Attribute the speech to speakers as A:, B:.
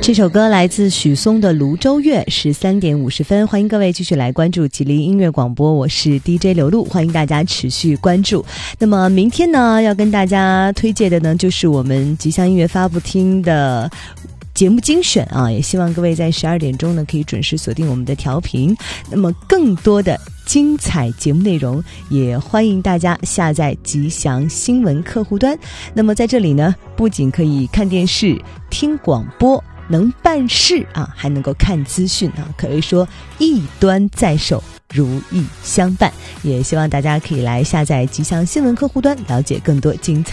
A: 这首歌来自许嵩的《泸州月》，13点50分。欢迎各位继续来关注吉林音乐广播，我是 DJ 刘露，欢迎大家持续关注。那么明天呢，要跟大家推荐的呢，就是我们吉祥音乐发布厅的节目精选啊，也希望各位在12点钟呢可以准时锁定我们的调频。那么更多的精彩节目内容，也欢迎大家下载吉祥新闻客户端。那么在这里呢，不仅可以看电视、听广播，能办事啊，还能够看资讯啊，可谓说一端在手，如意相伴。也希望大家可以来下载吉祥新闻客户端，了解更多精彩